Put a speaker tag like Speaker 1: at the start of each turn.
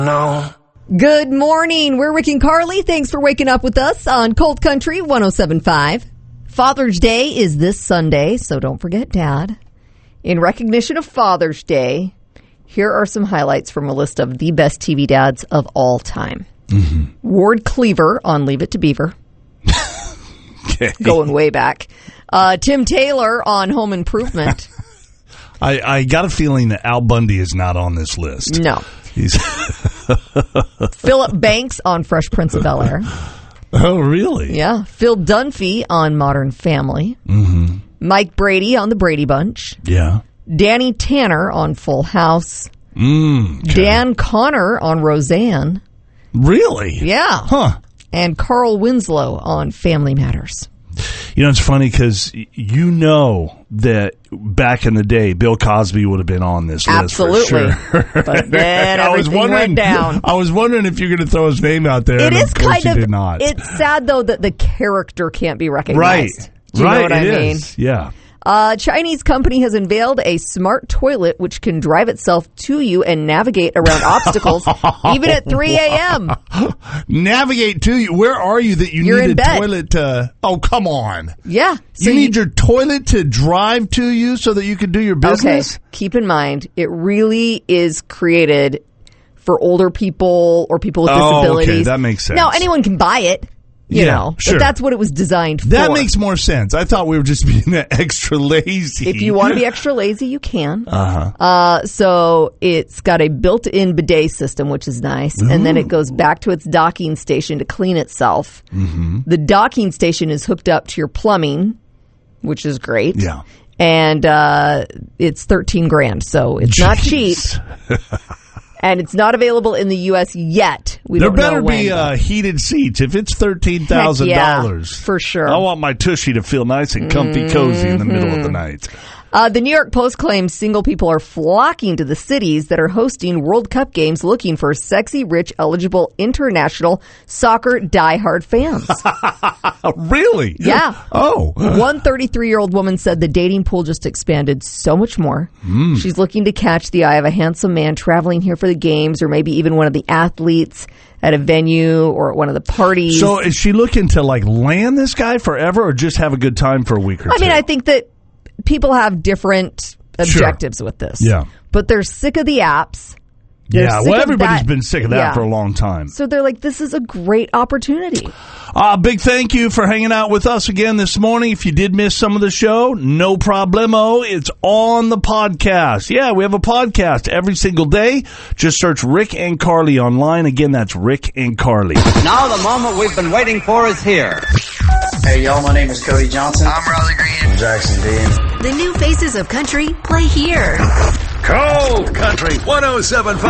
Speaker 1: No.
Speaker 2: Good morning. We're Rick and Carly. Thanks for waking up with us on Cold Country 107.5. Father's Day is this Sunday, so don't forget Dad. In recognition of Father's Day, here are some highlights from a list of the best TV dads of all time. Mm-hmm. Ward Cleaver on Leave It to Beaver.
Speaker 3: Okay.
Speaker 2: Going way back. Tim Taylor on Home Improvement.
Speaker 3: I got a feeling that Al Bundy is not on this list.
Speaker 2: No.
Speaker 3: He's
Speaker 2: Philip Banks on Fresh Prince of Bel-Air.
Speaker 3: Oh, really?
Speaker 2: Yeah. Phil Dunphy on Modern Family.
Speaker 3: Mm-hmm.
Speaker 2: Mike Brady on The Brady Bunch.
Speaker 3: Yeah.
Speaker 2: Danny Tanner on Full House.
Speaker 3: Okay.
Speaker 2: Dan Connor on Roseanne.
Speaker 3: Really?
Speaker 2: Yeah.
Speaker 3: Huh.
Speaker 2: And Carl Winslow on Family Matters.
Speaker 3: You know, it's funny because you know that back in the day, Bill Cosby would have been on this list for
Speaker 2: Absolutely.
Speaker 3: sure.
Speaker 2: But then everything went down.
Speaker 3: I was wondering if you're going to throw his name out there.
Speaker 2: It is kind of,
Speaker 3: did not.
Speaker 2: It's sad, though, that the character can't be recognized.
Speaker 3: Right.
Speaker 2: Do you know what I
Speaker 3: it
Speaker 2: mean?
Speaker 3: is. Yeah.
Speaker 2: Chinese company has unveiled a smart toilet which can drive itself to you and navigate around obstacles even at 3 a.m.
Speaker 3: Navigate to you. Where are you that
Speaker 2: You're
Speaker 3: need
Speaker 2: in
Speaker 3: a
Speaker 2: bed.
Speaker 3: toilet to... Oh, come on.
Speaker 2: Yeah. So
Speaker 3: you need your toilet to drive to you so that you can do your business?
Speaker 2: Okay. Keep in mind, it really is created for older people or people with disabilities.
Speaker 3: Okay. That makes sense.
Speaker 2: Now, anyone can buy it. You know,
Speaker 3: sure.
Speaker 2: but that's what it was designed for.
Speaker 3: That makes more sense. I thought we were just being extra lazy.
Speaker 2: If you want to be extra lazy, you can. So it's got a built-in bidet system, which is nice. Ooh. And then it goes back to its docking station to clean itself. Mm-hmm. The docking station is hooked up to your plumbing, which is great.
Speaker 3: Yeah.
Speaker 2: And it's $13,000, so it's not cheap. And it's not available in the U.S. yet.
Speaker 3: There better be heated seats. If it's $13,000,
Speaker 2: yeah, for sure.
Speaker 3: I want my tushy to feel nice and comfy, cozy in the middle of the night.
Speaker 2: The New York Post claims single people are flocking to the cities that are hosting World Cup games looking for sexy, rich, eligible international soccer diehard fans.
Speaker 3: Really?
Speaker 2: Yeah.
Speaker 3: Oh.
Speaker 2: One 33-year-old woman said the dating pool just expanded so much more. She's looking to catch the eye of a handsome man traveling here for the games or maybe even one of the athletes at a venue or at one of the parties.
Speaker 3: So is she looking to land this guy forever or just have a good time for a week or two?
Speaker 2: I mean, I think that people have different objectives with this.
Speaker 3: Yeah.
Speaker 2: But they're sick of the apps.
Speaker 3: Everybody's been sick of that for a long time.
Speaker 2: So they're like, this is a great opportunity.
Speaker 3: Big thank you for hanging out with us again this morning. If you did miss some of the show, no problemo. It's on the podcast. Yeah, we have a podcast every single day. Just search Rick and Carly online. Again, that's Rick and Carly.
Speaker 4: Now the moment we've been waiting for is here.
Speaker 5: Hey, y'all, my name is Cody Johnson.
Speaker 1: I'm Raleigh Green.
Speaker 5: I'm Jackson Dean.
Speaker 6: The new faces of country play here.
Speaker 7: Cold Country 107.5.